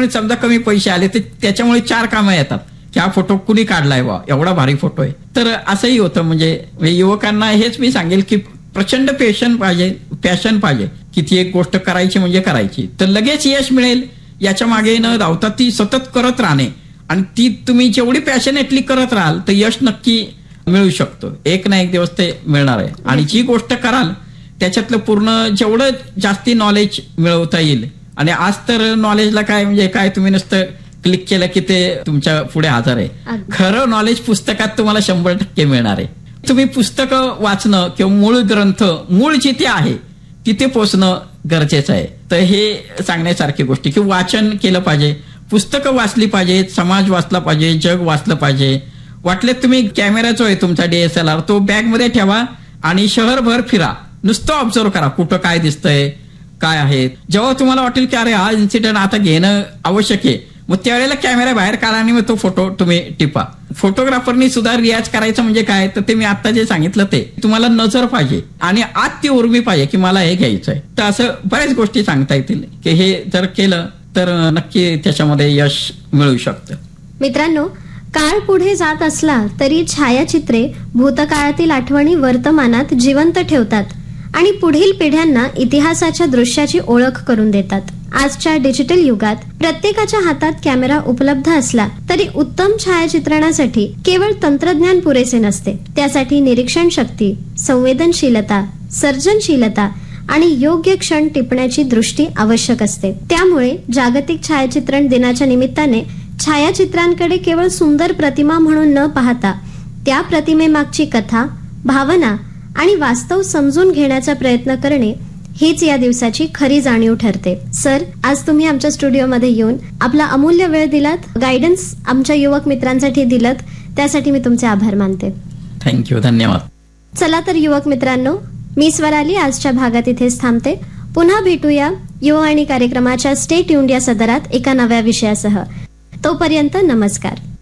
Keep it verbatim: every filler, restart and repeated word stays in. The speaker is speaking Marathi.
त्याच्यामुळे समजा कमी पैसे आले तर त्याच्यामुळे चार कामं येतात की हा फोटो कुणी काढलाय बा, एवढा भारी फोटो आहे. तर असंही होतं. म्हणजे युवकांना हेच मी सांगेल की प्रचंड पॅशन पाहिजे, पॅशन पाहिजे की ती एक गोष्ट करायची म्हणजे करायची, तर लगेच यश मिळेल याच्या मागे न धावता ती सतत करत राहणे, आणि ती तुम्ही जेवढी पॅशनेटली करत राहाल तर यश नक्की मिळू शकतो. एक ना एक दिवस ते मिळणार आहे. आणि जी गोष्ट कराल त्याच्यातलं पूर्ण जेवढं जास्ती नॉलेज मिळवता येईल. आणि आज तर नॉलेजला काय म्हणजे काय, तुम्ही नुसतं क्लिक केलं की ते तुमच्या पुढे हजर आहे. खरं नॉलेज पुस्तकात तुम्हाला शंभर टक्के मिळणार आहे. तुम्ही पुस्तकं वाचणं किंवा मूळ ग्रंथ, मूळ जिथे आहे तिथे पोहोचणं गरजेचं आहे. तर हे सांगण्यासारखी गोष्टी की वाचन केलं पाहिजे, पुस्तकं वाचली पाहिजेत, समाज वाचला पाहिजे, जग वाचलं पाहिजे. वाटले तुम्ही कॅमेरा जो आहे तुमचा डीएसएलआर तो बॅगमध्ये ठेवा आणि शहरभर फिरा, नुसतं ऑब्झर्व करा कुठं काय दिसतंय, काय आहे. जेव्हा तुम्हाला वाटेल की अरे हा इन्सिडेंट आता घेणं आवश्यक आहे, मग त्यावेळेला कॅमेरा बाहेर काढा आणि मग तो फोटो तुम्ही टिपा. फोटोग्राफरनी सुद्धा रियाज करायचं म्हणजे काय, तर ते मी आता जे सांगितलं ते तुम्हाला नजर पाहिजे आणि आत ती उर्मी पाहिजे की मला हे घ्यायचंय. तर असं बऱ्याच गोष्टी सांगता येतील की हे जर केलं तर नक्की त्याच्यामध्ये यश मिळू शकतं. मित्रांनो, काळ पुढे जात असला तरी छायाचित्रे भूतकाळातील आठवणी वर्तमानात जिवंत ठेवतात आणि पुढील पिढ्यांना इतिहासाच्या दृश्याची ओळख करून देतात. आजच्या डिजिटल युगात प्रत्येकाच्या हातात कॅमेरा उपलब्ध असला तरी उत्तम छायाचित्रणासाठी केवळ तंत्रज्ञान पुरेसे नसते. त्यासाठी निरीक्षण शक्ती, संवेदनशीलता, सर्जनशीलता आणि योग्य क्षण टिपण्याची दृष्टी आवश्यक असते. त्यामुळे जागतिक छायाचित्रण दिनाच्या निमित्ताने छायाचित्रांकडे केवळ सुंदर प्रतिमा म्हणून न पाहता त्या प्रतिमेमागची कथा, भावना आणि वास्तव समजून घेण्याचा प्रयत्न करणे हीच या दिवसाची खरी जाणीव ठरते. सर, आज तुम्ही आमच्या स्टुडिओमध्ये येऊन आपला अमूल्य वेळ दिलात, गायडन्स आमच्या युवक मित्रांसाठी दिलत, त्यासाठी मी तुमचे आभार मानते. थँक्यू, धन्यवाद. चला तर युवक मित्रांनो, मी स्वराली आजच्या भागात इथेच थांबते. पुन्हा भेटूया युवावाणी कार्यक्रमाच्या स्टे ट्यून्ड या सदरात एका नव्या विषयासह. तोपर्यंत नमस्कार.